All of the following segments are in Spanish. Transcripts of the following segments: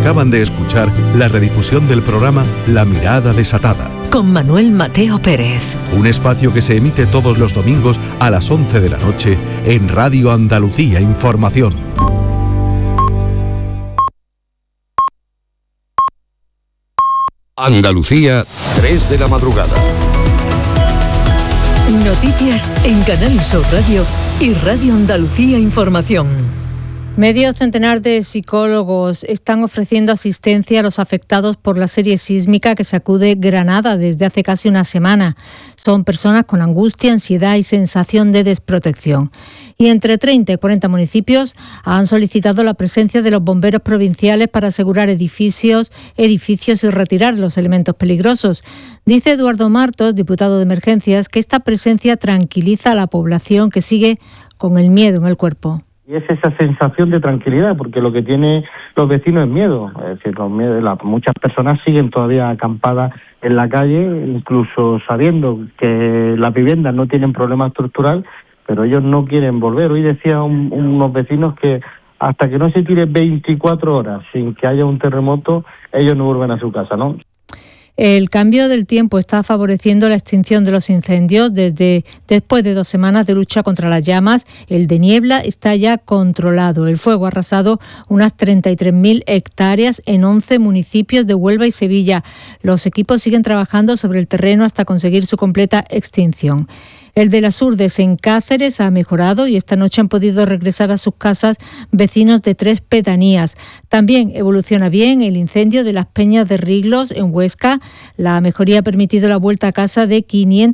Acaban de escuchar la redifusión del programa La Mirada Desatada, con Manuel Mateo Pérez. Un espacio que se emite todos los domingos a las 11 de la noche en Radio Andalucía Información. Andalucía, 3 de la madrugada. Noticias en Canal Sur Radio y Radio Andalucía Información. Medio centenar de psicólogos están ofreciendo asistencia a los afectados por la serie sísmica que sacude Granada desde hace casi una semana. Son personas con angustia, ansiedad y sensación de desprotección. Y entre 30 y 40 municipios han solicitado la presencia de los bomberos provinciales para asegurar edificios y retirar los elementos peligrosos. Dice Eduardo Martos, diputado de Emergencias, que esta presencia tranquiliza a la población que sigue con el miedo en el cuerpo. Y es esa sensación de tranquilidad, porque lo que tienen los vecinos es miedo. Es decir, muchas personas siguen todavía acampadas en la calle, incluso sabiendo que las viviendas no tienen problema estructural, pero ellos no quieren volver. Hoy decía unos vecinos que hasta que no se tire 24 horas sin que haya un terremoto, ellos no vuelven a su casa, ¿no? El cambio del tiempo está favoreciendo la extinción de los incendios. Después de 2 semanas de lucha contra las llamas, el de niebla está ya controlado. El fuego ha arrasado unas 33.000 hectáreas en 11 municipios de Huelva y Sevilla. Los equipos siguen trabajando sobre el terreno hasta conseguir su completa extinción. El de las Urdes en Cáceres ha mejorado y esta noche han podido regresar a sus casas vecinos de 3 pedanías. También evoluciona bien el incendio de las Peñas de Riglos en Huesca. La mejoría ha permitido la vuelta a casa de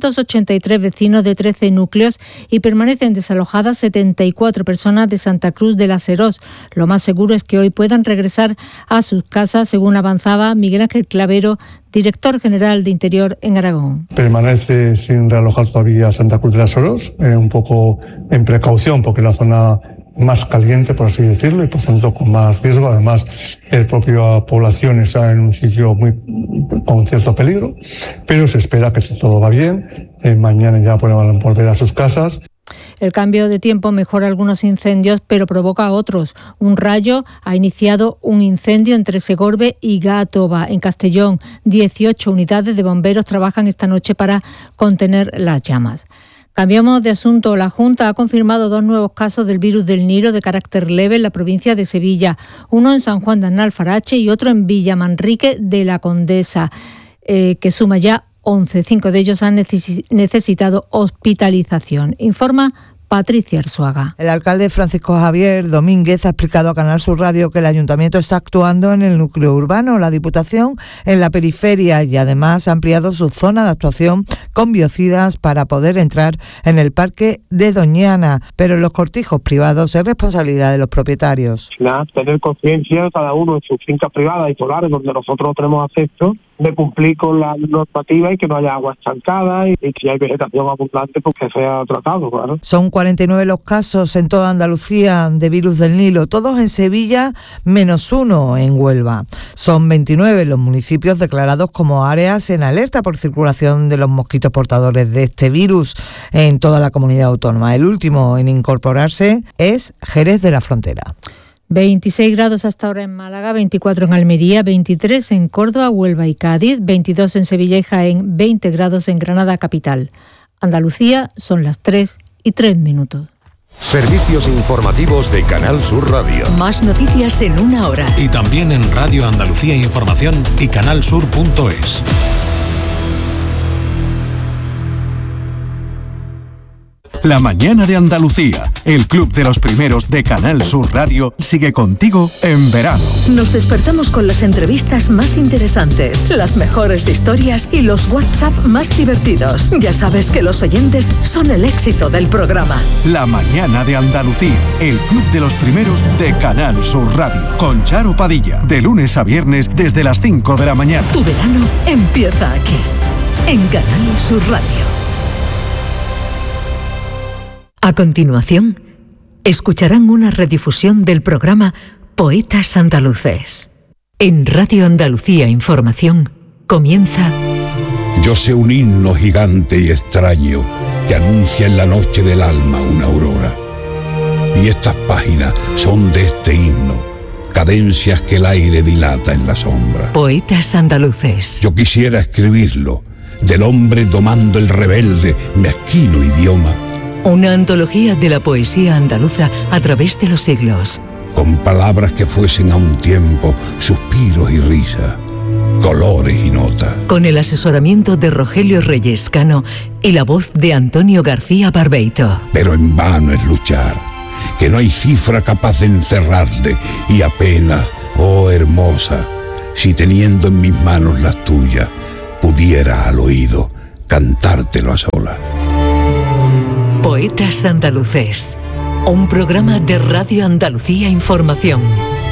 583 vecinos de 13 núcleos y permanecen desalojadas 74 personas de Santa Cruz de las Serós. Lo más seguro es que hoy puedan regresar a sus casas, según avanzaba Miguel Ángel Clavero, director general de Interior en Aragón. Permanece sin realojar todavía Santa Cruz de las Serós, un poco en precaución porque es la zona más caliente, por así decirlo, y por tanto con más riesgo. Además, la propia población está en un sitio con cierto peligro, pero se espera que si todo va bien, mañana ya puedan volver a sus casas. El cambio de tiempo mejora algunos incendios, pero provoca otros. Un rayo ha iniciado un incendio entre Segorbe y Gátova, en Castellón. 18 unidades de bomberos trabajan esta noche para contener las llamas. Cambiamos de asunto. La Junta ha confirmado 2 nuevos casos del virus del Nilo de carácter leve en la provincia de Sevilla. Uno en San Juan de Alfarache y otro en Villamanrique de la Condesa, que suma ya 11. 5 de ellos han necesitado hospitalización. Informa Patricia Arzuaga. El alcalde Francisco Javier Domínguez ha explicado a Canal Sur Radio que el ayuntamiento está actuando en el núcleo urbano, la Diputación en la periferia y además ha ampliado su zona de actuación con biocidas para poder entrar en el parque de Doñana, pero en los cortijos privados es responsabilidad de los propietarios. Tener conciencia cada uno en sus fincas privadas y solares donde nosotros no tenemos acceso, de cumplir con la normativa y que no haya agua estancada y si hay vegetación abundante pues que sea tratado, claro. Son 49 los casos en toda Andalucía de virus del Nilo, todos en Sevilla, menos 1 en Huelva. Son 29 los municipios declarados como áreas en alerta por circulación de los mosquitos portadores de este virus en toda la comunidad autónoma. El último en incorporarse es Jerez de la Frontera. 26 grados hasta ahora en Málaga, 24 en Almería, 23 en Córdoba, Huelva y Cádiz, 22 en Sevilla y Jaén, 20 grados en Granada capital. Andalucía son las 3:03. Servicios informativos de Canal Sur Radio. Más noticias en 1 hora. Y también en Radio Andalucía Información y canalsur.es. La mañana de Andalucía, el club de los primeros de Canal Sur Radio, sigue contigo en verano. Nos despertamos con las entrevistas más interesantes, las mejores historias y los WhatsApp más divertidos. Ya sabes que los oyentes son el éxito del programa. La mañana de Andalucía, el club de los primeros de Canal Sur Radio, con Charo Padilla, de lunes a viernes desde las 5 de la mañana. Tu verano empieza aquí, en Canal Sur Radio. A continuación, escucharán una redifusión del programa Poetas Andaluces. En Radio Andalucía Información comienza... Yo sé un himno gigante y extraño que anuncia en la noche del alma una aurora. Y estas páginas son de este himno, cadencias que el aire dilata en la sombra. Poetas andaluces. Yo quisiera escribirlo, del hombre domando el rebelde, mezquino idioma. Una antología de la poesía andaluza a través de los siglos. Con palabras que fuesen a un tiempo suspiros y risa, colores y notas. Con el asesoramiento de Rogelio Reyes Cano y la voz de Antonio García Barbeito. Pero en vano es luchar, que no hay cifra capaz de encerrarle, y apenas, oh hermosa, si teniendo en mis manos las tuyas, pudiera al oído cantártelo a solas. Poetas andaluces. Un programa de Radio Andalucía Información.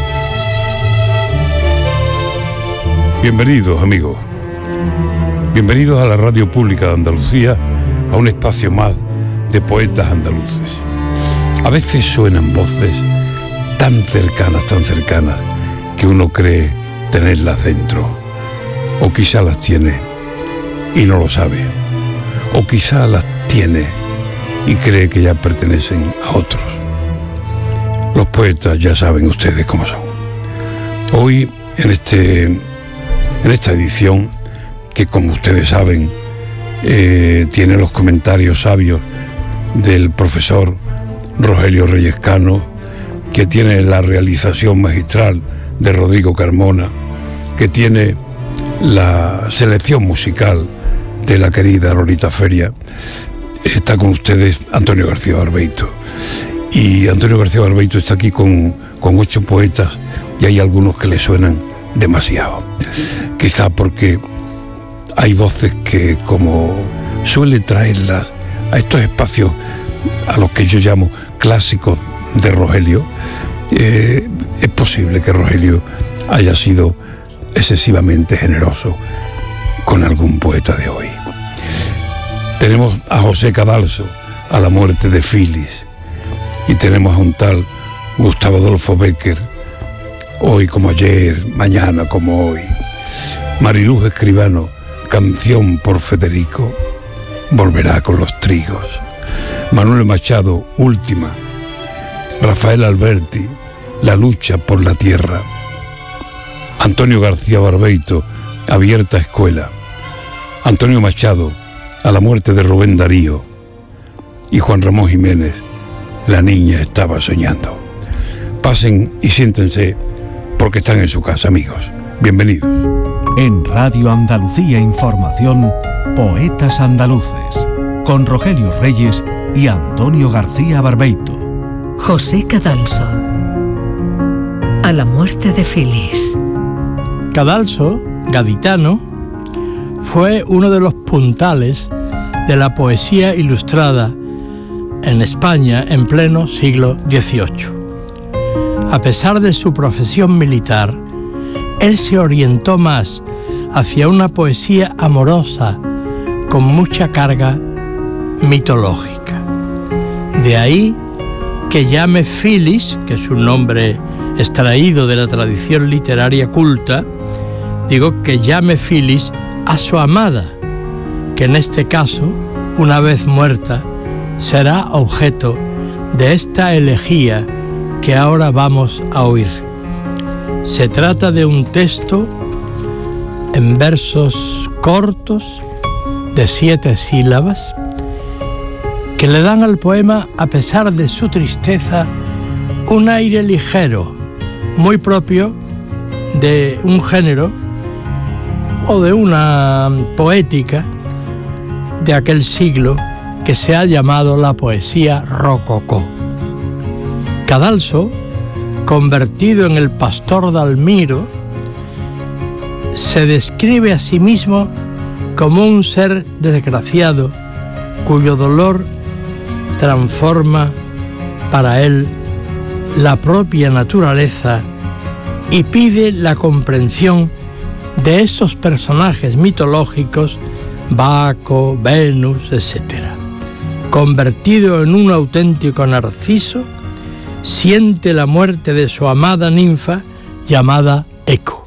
Bienvenidos, amigos. Bienvenidos a la Radio Pública de Andalucía, a un espacio más de poetas andaluces. A veces suenan voces tan cercanas, que uno cree tenerlas dentro. O quizá las tiene y no lo sabe. O quizá las tiene y cree que ya pertenecen a otros. Los poetas ya saben ustedes cómo son. Hoy, en esta edición, que como ustedes saben, tiene los comentarios sabios del profesor Rogelio Reyes Cano, que tiene la realización magistral de Rodrigo Carmona, que tiene la selección musical de la querida Lolita Feria, está con ustedes Antonio García Barbeito. Y Antonio García Barbeito está aquí con 8 poetas, y hay algunos que le suenan demasiado. Quizá porque hay voces que, como suele traerlas a estos espacios a los que yo llamo clásicos de Rogelio, es posible que Rogelio haya sido excesivamente generoso con algún poeta de hoy. Tenemos a José Cadalso, a la muerte de Phyllis, y tenemos a un tal Gustavo Adolfo Bécquer, hoy como ayer, mañana como hoy. Mariluz Escribano, canción por Federico, volverá con los trigos. Manuel Machado, última. Rafael Alberti, la lucha por la tierra. Antonio García Barbeito, abierta escuela. Antonio Machado, a la muerte de Rubén Darío. Y Juan Ramón Jiménez, la niña estaba soñando. Pasen y siéntense, porque están en su casa, amigos. Bienvenidos. En Radio Andalucía Información, Poetas Andaluces, con Rogelio Reyes y Antonio García Barbeito. José Cadalso, a la muerte de Phyllis. Cadalso, gaditano, fue uno de los puntales de la poesía ilustrada en España en pleno siglo XVIII. A pesar de su profesión militar, él se orientó más hacia una poesía amorosa con mucha carga mitológica. De ahí que llame Phyllis, que es un nombre extraído de la tradición literaria culta, digo que llame Phyllis a su amada, que en este caso, una vez muerta, será objeto de esta elegía que ahora vamos a oír. Se trata de un texto en versos cortos de 7 sílabas que le dan al poema, a pesar de su tristeza, un aire ligero, muy propio de un género o de una poética de aquel siglo que se ha llamado la poesía rococó. Cadalso, convertido en el pastor Dalmiro, se describe a sí mismo como un ser desgraciado cuyo dolor transforma para él la propia naturaleza y pide la comprensión de esos personajes mitológicos, Baco, Venus, etc. Convertido en un auténtico narciso, siente la muerte de su amada ninfa llamada Eco.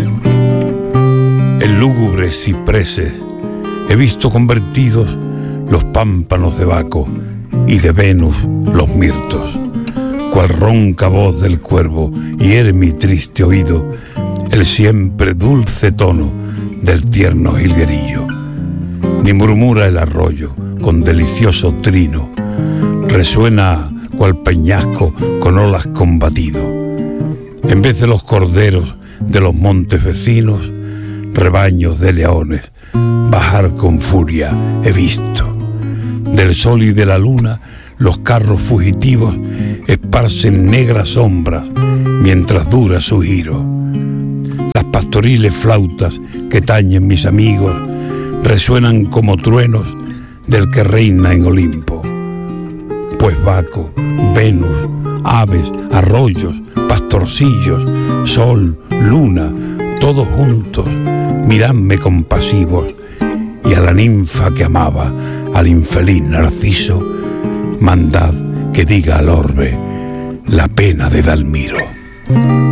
En lúgubres cipreses he visto convertidos los pámpanos de Baco y de Venus los mirtos. Cual ronca voz del cuervo hiere mi triste oído el siempre dulce tono del tierno jilguerillo. Ni murmura el arroyo con delicioso trino, resuena cual peñasco con olas combatido. En vez de los corderos de los montes vecinos, rebaños de leones bajar con furia he visto. Del sol y de la luna los carros fugitivos esparcen negras sombras mientras dura su giro. Las pastoriles flautas que tañen mis amigos resuenan como truenos del que reina en Olimpo. Pues Baco, Venus, aves, arroyos, pastorcillos, sol, luna, todos juntos, miradme compasivos, y a la ninfa que amaba, al infeliz Narciso, mandad que diga al orbe la pena de Dalmiro.